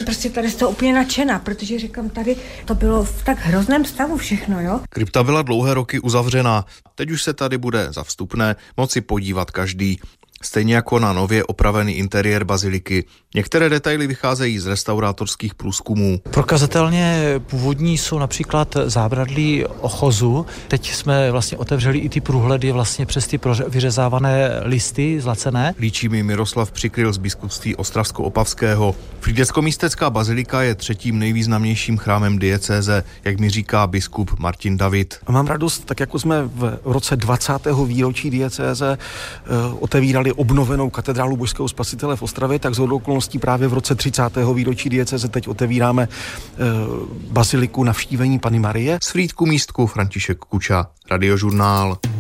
prostě tady z toho úplně nadšená, protože říkám, tady to bylo v tak hrozném stavu všechno, jo. Krypta byla dlouhé roky uzavřená, teď už se tady bude za vstupné moci podívat každý. Stejně jako na nově opravený interiér baziliky. Některé detaily vycházejí z restaurátorských průzkumů. Prokazatelně původní jsou například zábradlí ochozu. Teď jsme vlastně otevřeli i ty průhledy vlastně přes ty vyřezávané listy zlacené. Líčí mi Miroslav Přikryl z biskupství Ostravsko-Opavského. Frýdecko-místecká bazilika je třetím nejvýznamnějším chrámem diecéze, jak mi říká biskup Martin David. Mám radost, tak jako jsme v roce 20. výročí diecéze otevírali obnovenou katedrálu Božského spasitele v Ostravě, tak shodou okolností právě v roce 30. výročí diecéze teď otevíráme baziliku Navštívení Panny Marie. Z Frýdku místku František Kuča, Radiožurnál.